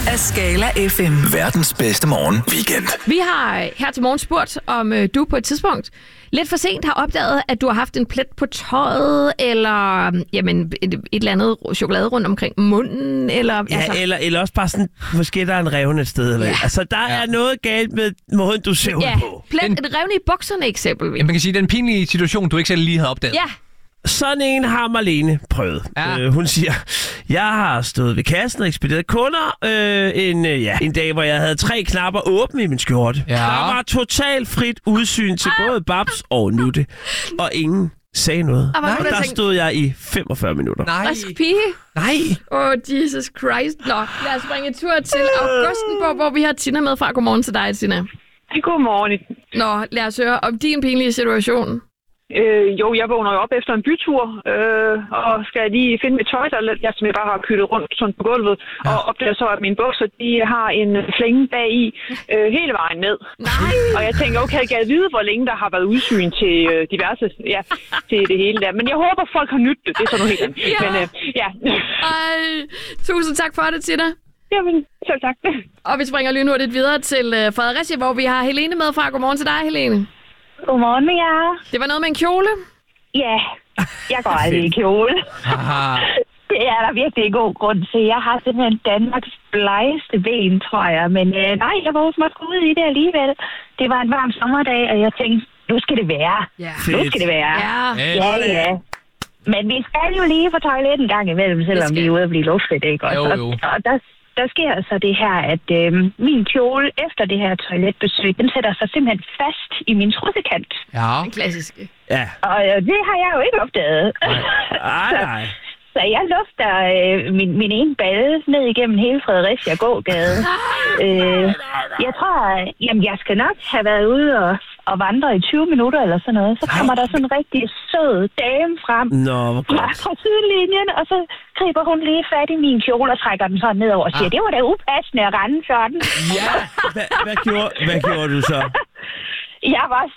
af Skala FM. Verdens bedste morgen-weekend. Vi har her til morgen spurgt, om du på et tidspunkt lidt for sent har opdaget, at du har haft en plet på tøjet, eller et eller andet chokolade rundt omkring munden, eller... Ja, altså... eller også bare sådan, måske der er en revne et sted. Eller... Ja. Altså, der er noget galt med måden, du ser ud på. En revne i bukserne eksempelvis. Man kan sige, det er en pinlig situation, du ikke selv lige havde opdaget. Ja. Sådan en har Marlene prøvet. Ja. Hun siger, jeg har stået ved kassen og ekspederet kunder en dag, hvor jeg havde 3 knapper åbne i min skjorte. Ja. Der var totalt frit udsyn til både Babs og Nutte, og ingen sagde noget. Der stod jeg i 45 minutter. Nej. Pige? Nej. Jesus Christ. Nå, lad os springe en tur til Augustenborg, hvor vi har Tina med fra. Godmorgen til dig, Tina. Godmorgen. Nå, lad os høre om din pinlige situation. Jeg vågner jo op efter en bytur, og skal lige finde mit tøj, som jeg bare har kyttet rundt sådan på gulvet, og opdager så, at mine bukser, de har en flænge bag i hele vejen ned. Nej! Og jeg tænker, okay, jeg kan vide, hvor længe der har været udsyn til diverse, til det hele der. Men jeg håber, folk har nyttet det. Det er sådan noget helt andet. Ja. Men Ej, tusind tak for det, Tina. Jamen, selv tak. Og vi springer lynhurtigt videre til Fredericia, hvor vi har Helene med fra. Godmorgen til dig, Helene. Godmorgen med jer. Det var noget med en kjole? Ja, jeg går aldrig i kjole. Det er der virkelig en god grund til. Jeg har simpelthen Danmarks blegeste ben, tror jeg. Men nej, jeg måtte gå ud i det alligevel. Det var en varm sommerdag, og jeg tænkte, nu skal det være. Ja. Nu skal det være. Ja. Men vi skal jo lige på toilettet en gang imellem, selvom vi er ude at blive luftet, ikke? Og der sker så det her, at min kjole efter det her toiletbesøg, den sætter sig simpelthen fast i min trussekant. Ja. Den klassiske. Ja. Og det har jeg jo ikke opdaget. Nej. Så jeg lufter min ene balle ned igennem hele Fredericia gågade. Jeg tror, jeg skal nok have været ude og vandre i 20 minutter eller sådan noget. Så kommer der sådan en rigtig sød dame frem. Nå, hvor godt. Fra sidelinjen, og så griber hun lige fat i min kjole og trækker den sådan nedover og siger, det var da upassende at rende sådan. Ja, hvad gjorde du så? Jeg var